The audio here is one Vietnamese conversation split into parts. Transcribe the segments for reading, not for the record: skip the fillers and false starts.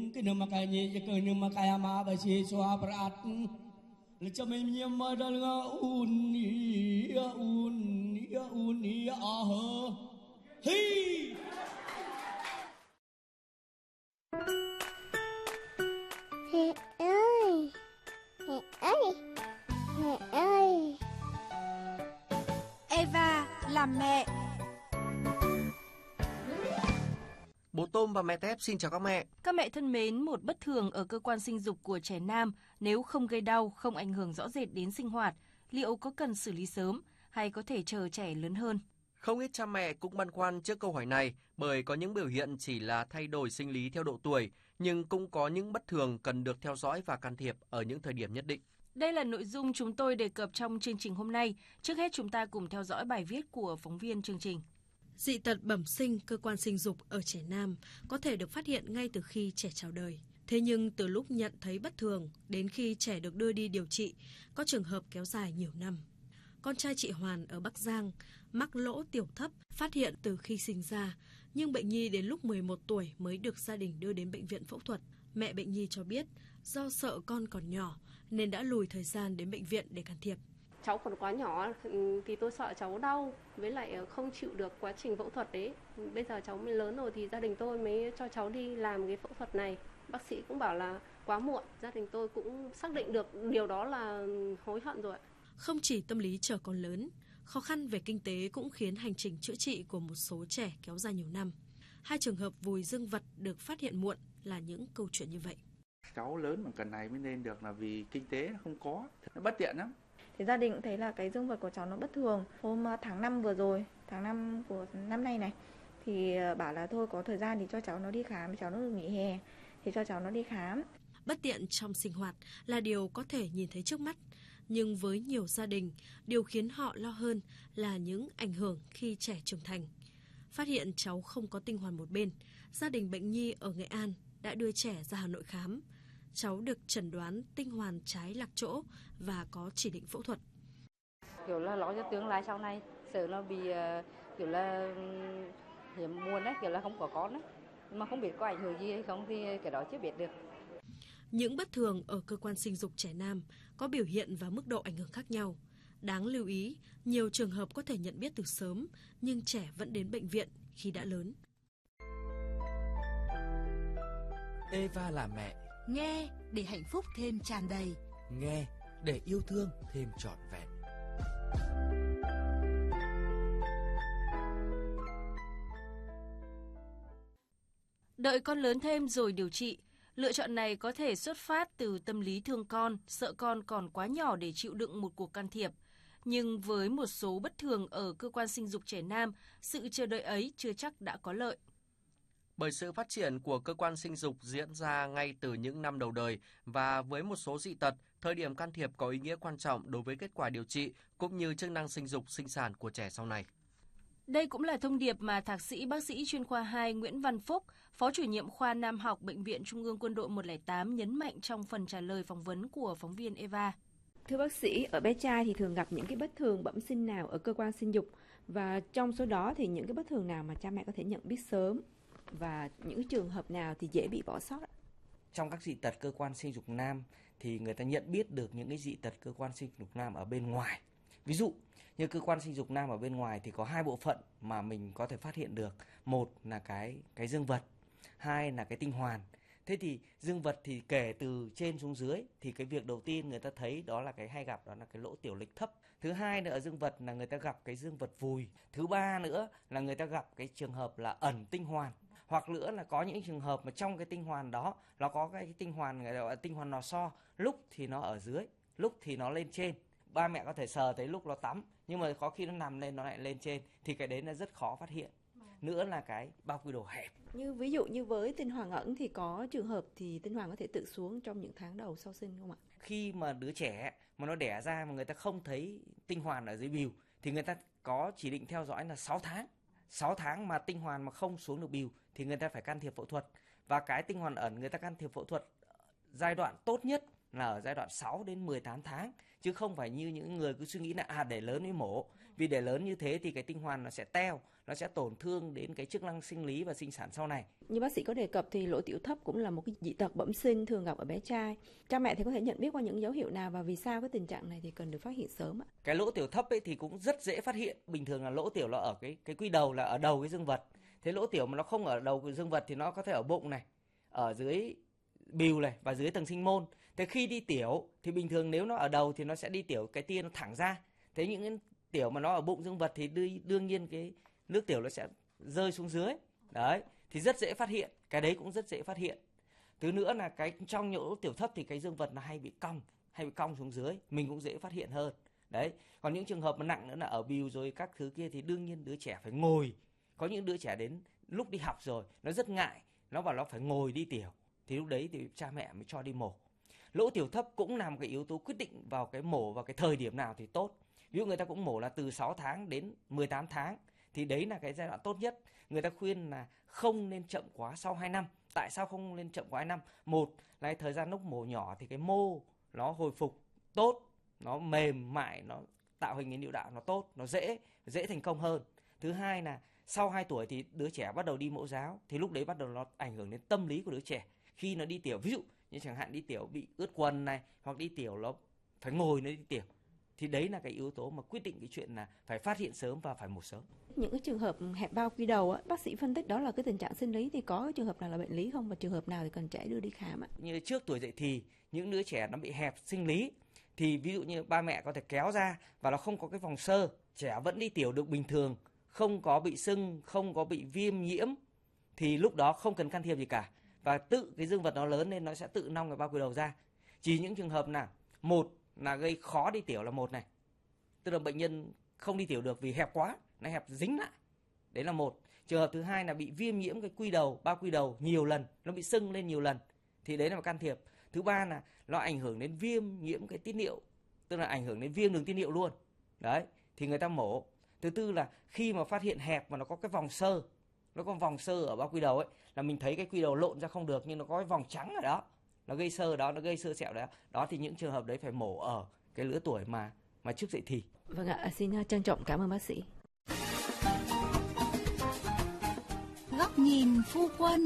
nama kaya mabasi soa berat lecam menyem adalah uni ah hi. Mẹ ơi, mẹ ơi, mẹ ơi. Eva làm mẹ. Bố Tôm và mẹ Tép xin chào các mẹ. Các mẹ thân mến, một bất thường ở cơ quan sinh dục của trẻ nam nếu không gây đau, không ảnh hưởng rõ rệt đến sinh hoạt, liệu có cần xử lý sớm hay có thể chờ trẻ lớn hơn? Không ít cha mẹ cũng băn khoăn trước câu hỏi này bởi có những biểu hiện chỉ là thay đổi sinh lý theo độ tuổi, nhưng cũng có những bất thường cần được theo dõi và can thiệp ở những thời điểm nhất định. Đây là nội dung chúng tôi đề cập trong chương trình hôm nay. Trước hết chúng ta cùng theo dõi bài viết của phóng viên chương trình. Dị tật bẩm sinh cơ quan sinh dục ở trẻ nam có thể được phát hiện ngay từ khi trẻ chào đời. Thế nhưng từ lúc nhận thấy bất thường đến khi trẻ được đưa đi điều trị, có trường hợp kéo dài nhiều năm. Con trai chị Hoàn ở Bắc Giang mắc lỗ tiểu thấp phát hiện từ khi sinh ra, nhưng bệnh nhi đến lúc 11 tuổi mới được gia đình đưa đến bệnh viện phẫu thuật. Mẹ bệnh nhi cho biết do sợ con còn nhỏ nên đã lùi thời gian đến bệnh viện để can thiệp. Cháu còn quá nhỏ thì tôi sợ cháu đau, với lại không chịu được quá trình phẫu thuật đấy. Bây giờ cháu mới lớn rồi thì gia đình tôi mới cho cháu đi làm cái phẫu thuật này. Bác sĩ cũng bảo là quá muộn, gia đình tôi cũng xác định được điều đó là hối hận rồi. Không chỉ tâm lý chờ con lớn, khó khăn về kinh tế cũng khiến hành trình chữa trị của một số trẻ kéo dài nhiều năm. 2 trường hợp vùi dương vật được phát hiện muộn là những câu chuyện như vậy. Cháu lớn mà cần này mới nên được là vì kinh tế nó không có, nó bất tiện lắm. Thì gia đình cũng thấy là cái dương vật của cháu nó bất thường. Hôm tháng 5 vừa rồi, tháng 5 của năm nay này, thì bảo là thôi có thời gian thì cho cháu nó đi khám, cháu nó được nghỉ hè, thì cho cháu nó đi khám. Bất tiện trong sinh hoạt là điều có thể nhìn thấy trước mắt, nhưng với nhiều gia đình, điều khiến họ lo hơn là những ảnh hưởng khi trẻ trưởng thành. Phát hiện cháu không có tinh hoàn một bên, gia đình bệnh nhi ở Nghệ An đã đưa trẻ ra Hà Nội khám. Cháu được chẩn đoán tinh hoàn trái lạc chỗ và có chỉ định phẫu thuật. Kiểu là lo cho tương lai sau này, sợ nó bị kiểu là hiếm muộn đấy, kiểu là không có con đấy. Mà không biết có ảnh hưởng gì hay không thì cái đó chưa biết được. Những bất thường ở cơ quan sinh dục trẻ nam có biểu hiện và mức độ ảnh hưởng khác nhau. Đáng lưu ý, nhiều trường hợp có thể nhận biết từ sớm, nhưng trẻ vẫn đến bệnh viện khi đã lớn. Eva là mẹ. Nghe để hạnh phúc thêm tràn đầy. Nghe để yêu thương thêm trọn vẹn. Đợi con lớn thêm rồi điều trị. Lựa chọn này có thể xuất phát từ tâm lý thương con, sợ con còn quá nhỏ để chịu đựng một cuộc can thiệp. Nhưng với một số bất thường ở cơ quan sinh dục trẻ nam, sự chờ đợi ấy chưa chắc đã có lợi. Bởi sự phát triển của cơ quan sinh dục diễn ra ngay từ những năm đầu đời và với một số dị tật, thời điểm can thiệp có ý nghĩa quan trọng đối với kết quả điều trị cũng như chức năng sinh dục sinh sản của trẻ sau này. Đây cũng là thông điệp mà Thạc sĩ bác sĩ chuyên khoa 2 Nguyễn Văn Phúc, Phó chủ nhiệm khoa Nam học Bệnh viện Trung ương Quân đội 108 nhấn mạnh trong phần trả lời phỏng vấn của phóng viên Eva. Thưa bác sĩ, ở bé trai thì thường gặp những cái bất thường bẩm sinh nào ở cơ quan sinh dục, và trong số đó thì những cái bất thường nào mà cha mẹ có thể nhận biết sớm và những cái trường hợp nào thì dễ bị bỏ sót? Trong các dị tật cơ quan sinh dục nam thì người ta nhận biết được những cái dị tật cơ quan sinh dục nam ở bên ngoài. Ví dụ như cơ quan sinh dục nam ở bên ngoài thì có 2 bộ phận mà mình có thể phát hiện được. Một là cái dương vật, 2 là cái tinh hoàn. Thế thì dương vật thì kể từ trên xuống dưới thì cái việc đầu tiên người ta thấy đó là cái hay gặp đó là cái lỗ tiểu lịch thấp. Thứ hai nữa ở dương vật là người ta gặp cái dương vật vùi. Thứ ba nữa là người ta gặp cái trường hợp là ẩn tinh hoàn. Hoặc nữa là có những trường hợp mà trong cái tinh hoàn đó nó có cái tinh hoàn gọi là tinh hoàn lò xo, lúc thì nó ở dưới, lúc thì nó lên trên. Ba mẹ có thể sờ thấy lúc nó tắm, nhưng mà có khi nó nằm lên nó lại lên trên, thì cái đấy là rất khó phát hiện. Nữa là cái bao quy đồ hẹp. Như ví dụ như với tinh hoàn ẩn thì có trường hợp thì tinh hoàn có thể tự xuống trong những tháng đầu sau sinh không ạ? Khi mà đứa trẻ mà nó đẻ ra mà người ta không thấy tinh hoàn ở dưới bìu thì người ta có chỉ định theo dõi là 6 tháng. 6 tháng mà tinh hoàn mà không xuống được bìu thì người ta phải can thiệp phẫu thuật. Và cái tinh hoàn ẩn người ta can thiệp phẫu thuật giai đoạn tốt nhất là ở giai đoạn 6 đến 18 tháng, chứ không phải như những người cứ suy nghĩ là để lớn mới mổ. Vì để lớn như thế thì cái tinh hoàn nó sẽ teo, nó sẽ tổn thương đến cái chức năng sinh lý và sinh sản sau này. Như bác sĩ có đề cập thì lỗ tiểu thấp cũng là một cái dị tật bẩm sinh thường gặp ở bé trai. Cha mẹ thì có thể nhận biết qua những dấu hiệu nào và vì sao cái tình trạng này thì cần được phát hiện sớm ạ? Cái lỗ tiểu thấp ấy thì cũng rất dễ phát hiện. Bình thường là lỗ tiểu là ở cái quy đầu, là ở đầu cái dương vật. Thế lỗ tiểu mà nó không ở đầu cái dương vật thì nó có thể ở bụng này, ở dưới bìu này và dưới tầng sinh môn. Thế khi đi tiểu thì bình thường nếu nó ở đầu thì nó sẽ đi tiểu cái tia nó thẳng ra. Thế những cái tiểu mà nó ở bụng dương vật thì đương nhiên cái nước tiểu nó sẽ rơi xuống dưới. Đấy, thì rất dễ phát hiện, cái đấy cũng rất dễ phát hiện. Thứ nữa là cái trong lỗ tiểu thấp thì cái dương vật nó hay bị cong xuống dưới, mình cũng dễ phát hiện hơn. Đấy, còn những trường hợp mà nặng nữa là ở bìu rồi các thứ kia thì đương nhiên đứa trẻ phải ngồi. Có những đứa trẻ đến lúc đi học rồi nó rất ngại, nó bảo nó phải ngồi đi tiểu, thì lúc đấy thì cha mẹ mới cho đi mổ. Lỗ tiểu thấp cũng là một cái yếu tố quyết định vào cái mổ vào cái thời điểm nào thì tốt. Ví dụ người ta cũng mổ là từ 6 tháng đến 18 tháng thì đấy là cái giai đoạn tốt nhất. Người ta khuyên là không nên chậm quá sau 2 năm. Tại sao không nên chậm quá 2 năm? Một là thời gian lúc mổ nhỏ thì cái mô nó hồi phục tốt, nó mềm mại, nó tạo hình cái niệu đạo nó tốt, nó dễ thành công hơn. Thứ hai là sau 2 tuổi thì đứa trẻ bắt đầu đi mẫu giáo, thì lúc đấy bắt đầu nó ảnh hưởng đến tâm lý của đứa trẻ. Khi nó đi tiểu, ví dụ như chẳng hạn đi tiểu bị ướt quần này, hoặc đi tiểu nó phải ngồi nó đi tiểu, thì đấy là cái yếu tố mà quyết định cái chuyện là phải phát hiện sớm và phải mổ sớm. Những cái trường hợp hẹp bao quy đầu á, bác sĩ phân tích đó là cái tình trạng sinh lý thì có cái trường hợp nào là bệnh lý không và trường hợp nào thì cần trẻ đưa đi khám ạ? Như trước tuổi dậy thì những đứa trẻ nó bị hẹp sinh lý thì ví dụ như ba mẹ có thể kéo ra và nó không có cái vòng xơ, trẻ vẫn đi tiểu được bình thường, không có bị sưng, không có bị viêm nhiễm thì lúc đó không cần can thiệp gì cả, và tự cái dương vật nó lớn nên nó sẽ tự nong cái bao quy đầu ra. Chỉ những trường hợp nào một là gây khó đi tiểu là một này, tức là bệnh nhân không đi tiểu được vì hẹp quá, nó hẹp dính lại, đấy là một. Trường hợp thứ hai là bị viêm nhiễm cái quy đầu, bao quy đầu nhiều lần, nó bị sưng lên nhiều lần thì đấy là một can thiệp. Thứ ba là nó ảnh hưởng đến viêm nhiễm cái tiết niệu, tức là ảnh hưởng đến viêm đường tiết niệu luôn, đấy thì người ta mổ. Thứ tư là khi mà phát hiện hẹp mà nó có cái vòng xơ, nó có vòng xơ ở bao quy đầu ấy, là mình thấy cái quy đầu lộn ra không được nhưng nó có cái vòng trắng ở đó, nó gây xơ đó, nó gây xơ sẹo đó, đó thì những trường hợp đấy phải mổ ở cái lứa tuổi mà trước dậy thì. Vâng ạ, xin trân trọng cảm ơn bác sĩ. Góc nhìn phu quân.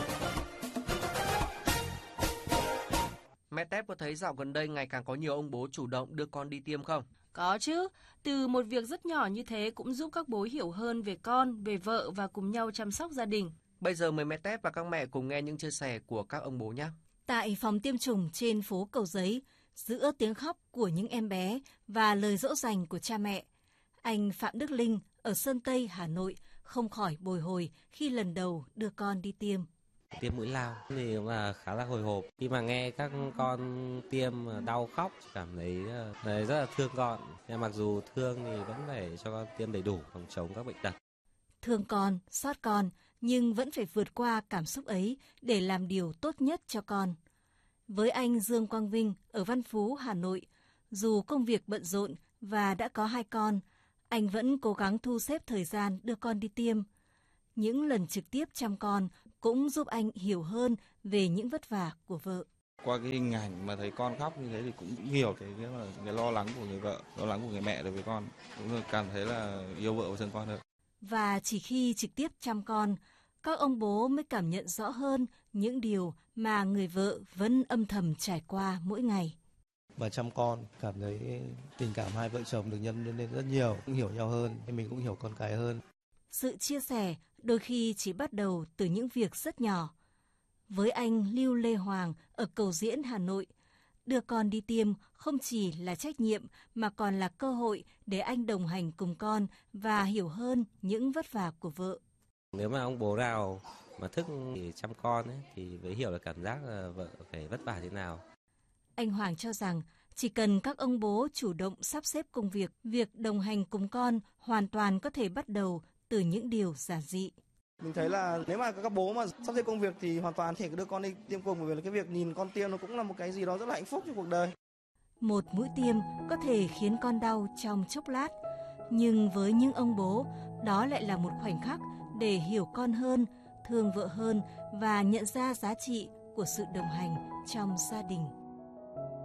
Mẹ Tép có thấy dạo gần đây ngày càng có nhiều ông bố chủ động đưa con đi tiêm không? Có chứ, từ một việc rất nhỏ như thế cũng giúp các bố hiểu hơn về con, về vợ và cùng nhau chăm sóc gia đình. Bây giờ mời mẹ Tép và các mẹ cùng nghe những chia sẻ của các ông bố nhé. Tại phòng tiêm chủng trên phố Cầu Giấy, giữa tiếng khóc của những em bé và lời dỗ dành của cha mẹ, anh Phạm Đức Linh ở Sơn Tây, Hà Nội không khỏi bồi hồi khi lần đầu đưa con đi tiêm. Tiêm mũi lao thì cũng là khá là hồi hộp. Khi mà nghe các con tiêm đau khóc, cảm thấy rất là thương con. Nhưng mặc dù thương thì vẫn phải cho con tiêm đầy đủ phòng chống các bệnh tật. Thương con, xót con, nhưng vẫn phải vượt qua cảm xúc ấy để làm điều tốt nhất cho con. Với anh Dương Quang Vinh ở Văn Phú, Hà Nội, dù công việc bận rộn và đã có 2 con, anh vẫn cố gắng thu xếp thời gian đưa con đi tiêm. Những lần trực tiếp chăm con cũng giúp anh hiểu hơn về những vất vả của vợ. Qua cái hình ảnh mà thấy con khóc như thế thì cũng hiểu cái lo lắng của người vợ, lo lắng của người mẹ đối với con. Cũng là cảm thấy là yêu vợ và thương con hơn. Và chỉ khi trực tiếp chăm con, các ông bố mới cảm nhận rõ hơn những điều mà người vợ vẫn âm thầm trải qua mỗi ngày. Và chăm con, cảm thấy tình cảm hai vợ chồng được nhân lên rất nhiều, cũng hiểu nhau hơn, mình cũng hiểu con cái hơn. Sự chia sẻ đôi khi chỉ bắt đầu từ những việc rất nhỏ. Với anh Lưu Lê Hoàng ở Cầu Diễn, Hà Nội, đưa con đi tiêm không chỉ là trách nhiệm mà còn là cơ hội để anh đồng hành cùng con và hiểu hơn những vất vả của vợ. Nếu mà ông bố nào mà thức thì chăm con ấy, thì mới hiểu được cảm giác là vợ phải vất vả thế nào. Anh Hoàng cho rằng chỉ cần các ông bố chủ động sắp xếp công việc đồng hành cùng con hoàn toàn có thể bắt đầu từ những điều giản dị. Mình thấy là nếu mà các bố mà sắp xếp công việc thì hoàn toàn thể đưa con đi tiêm cùng, bởi vì là cái việc nhìn con tiêm nó cũng là một cái gì đó rất là hạnh phúc trong cuộc đời. Một mũi tiêm có thể khiến con đau trong chốc lát, nhưng với những ông bố, đó lại là một khoảnh khắc để hiểu con hơn, thương vợ hơn và nhận ra giá trị của sự đồng hành trong gia đình.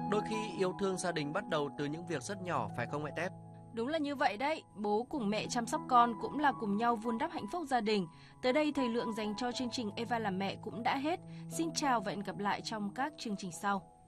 Đôi khi yêu thương gia đình bắt đầu từ những việc rất nhỏ, phải không mẹ Tép? Đúng là như vậy đấy, bố cùng mẹ chăm sóc con cũng là cùng nhau vun đắp hạnh phúc gia đình. Tới đây thời lượng dành cho chương trình Eva làm mẹ cũng đã hết. Xin chào và hẹn gặp lại trong các chương trình sau.